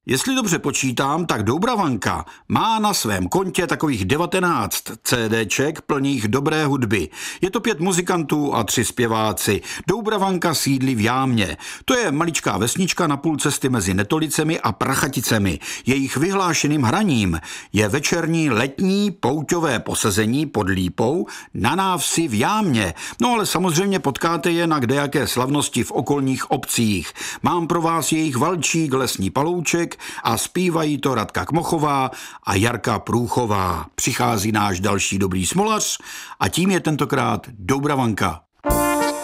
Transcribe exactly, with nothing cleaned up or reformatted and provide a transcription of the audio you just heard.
Jestli dobře počítám, tak Doubravanka má na svém kontě takových devatenáct CDček plných dobré hudby. Je to pět muzikantů a tři zpěváci. Doubravanka sídlí v Jámě. To je maličká vesnička na půl cesty mezi Netolicemi a Prachaticemi. Jejich vyhlášeným hraním je večerní letní pouťové posezení pod Lípou na návsi v Jámě. No ale samozřejmě potkáte je na kdejaké slavnosti v okolních obcích. Mám pro vás jejich valčík Lesní palouček a zpívají to Radka Kmochová a Jarka Průchová. Přichází náš další dobrý smolař a tím je tentokrát Doubravanka.